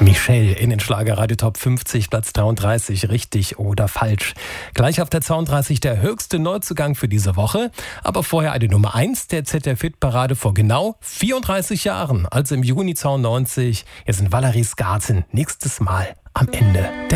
Michelle in den Schlagerradio Top 50, Platz 33, richtig oder falsch. Gleich auf der 32 der höchste Neuzugang für diese Woche. Aber vorher eine Nummer 1 der ZDF-Hit-Parade vor genau 34 Jahren, also im Juni 92. Hier sind Valerie Skarten nächstes Mal am Ende der